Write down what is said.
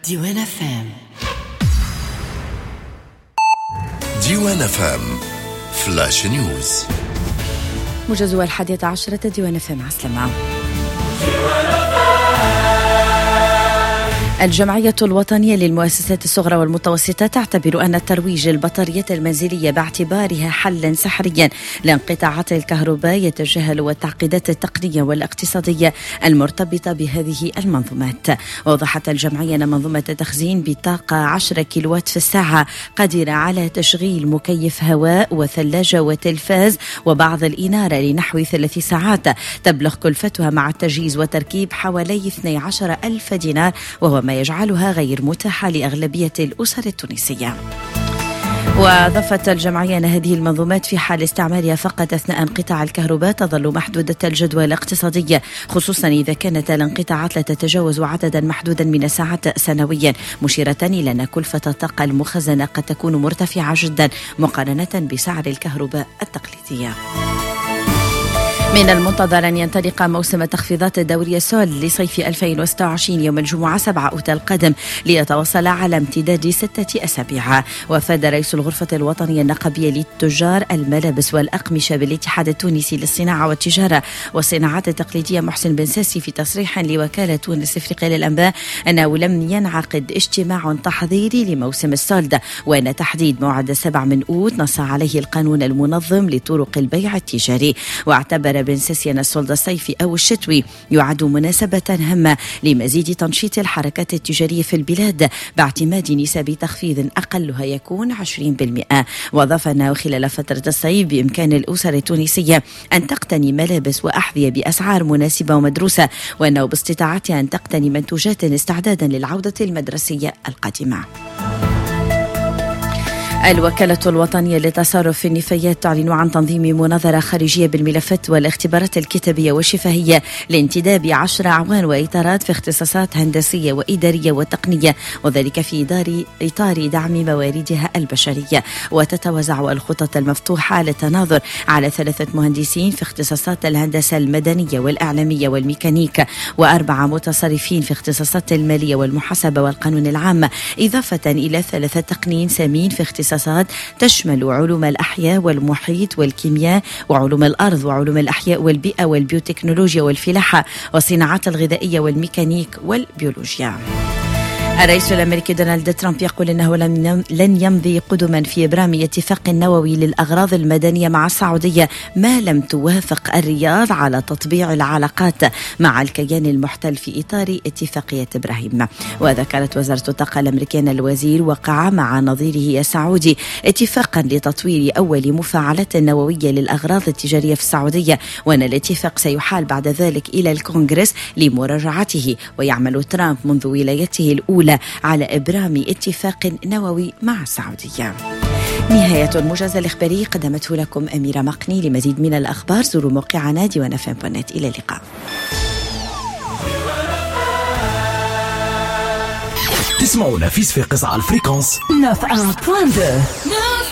ديوان FM. ديوان FM فلاش نيوز. موجز 11 ديوان FM. عسلامة. الجمعية الوطنية للمؤسسات الصغرى والمتوسطة تعتبر أن الترويج للبطاريات المنزلية باعتبارها حلا سحريا لانقطاعات الكهرباء يتجاهل التعقيدات التقنية والاقتصادية المرتبطة بهذه المنظومات. وضحت الجمعية أن منظومة تخزين بطاقة 10 كيلووات في الساعة قادرة على تشغيل مكيف هواء وثلاجة وتلفاز وبعض الإنارة لنحو 3 ساعات، تبلغ كلفتها مع التجهيز وتركيب حوالي 12,000 دينار، وهو ما يجعلها غير متاحة لأغلبية الأسر التونسية. وأضافت الجمعية أن هذه المنظومات في حال استعمالها فقط أثناء انقطاع الكهرباء تظل محدودة الجدوى الاقتصادية، خصوصا إذا كانت الانقطاعات لا تتجاوز عددا محدودا من الساعات سنويا، مشيرة إلى أن كلفة الطاقة المخزنة قد تكون مرتفعة جدا مقارنة بسعر الكهرباء التقليدية. من المنتظر أن ينطلق موسم تخفيضات الدورية سول لصيف 2026 يوم الجمعة 7 أوت القادم ليتواصل على امتداد 6 أسابيع. وافاد رئيس الغرفة الوطنية النقابية للتجار الملابس والأقمشة بالاتحاد التونسي للصناعة والتجارة والصناعات التقليدية محسن بن ساسي في تصريح لوكالة تونس الإفريقية للأنباء أنه لم ينعقد اجتماع تحضيري لموسم السولد، وأن تحديد موعد 7 من أوت نص عليه القانون المنظم لطرق البيع التجاري. واعتبر بن ساسي أن السولد الصيفي أو الشتوي يعد مناسبة هامة لمزيد تنشيط الحركات التجارية في البلاد باعتماد نسب تخفيض أقلها يكون 20%. وأضاف أنه خلال فترة الصيف بإمكان الأسر التونسية أن تقتني ملابس وأحذية بأسعار مناسبة ومدروسة، وأنه باستطاعتها أن تقتني منتوجات استعدادا للعودة المدرسية القادمة. الوكالة الوطنية للتصرف في النفايات تعلن عن تنظيم مناظرة خارجية بالملفات والاختبارات الكتابية والشفهية لانتداب 10 أعوان وإطارات في اختصاصات هندسية وإدارية وتقنية، وذلك في إطار دعم مواردها البشرية. وتتوزع الخطط المفتوحة للتناظر على 3 مهندسين في اختصاصات الهندسة المدنية والإعلامية والميكانيكا، و4 متصرفين في اختصاصات المالية والمحاسبة والقانون العام، إضافة إلى 3 تقنيين سامين في اختصاصات تشمل علوم الأحياء والمحيط والكيمياء وعلوم الأرض وعلوم الأحياء والبيئة والبيوتكنولوجيا والفلاحة والصناعات الغذائية والميكانيك والبيولوجيا. الرئيس الأمريكي دونالد ترامب يقول أنه لن يمضي قدما في إبرام اتفاق نووي للأغراض المدنية مع السعودية ما لم توافق الرياض على تطبيع العلاقات مع الكيان المحتل في إطار اتفاقية إبراهيم. وذكرت وزارة الطاقة الأمريكية أن الوزير وقع مع نظيره السعودي اتفاقا لتطوير أول مفاعلات نووية للأغراض التجارية في السعودية، وأن الاتفاق سيحال بعد ذلك إلى الكونغرس لمراجعته. ويعمل ترامب منذ ولايته الأولى على إبرام اتفاق نووي مع السعودية. نهاية الموجز الإخباري قدمته لكم أميرة مقني. لمزيد من الأخبار زوروا موقعنا ديوان FM.net. إلى اللقاء. تسمعوا نفيس في قصة الفريكونس 91.2.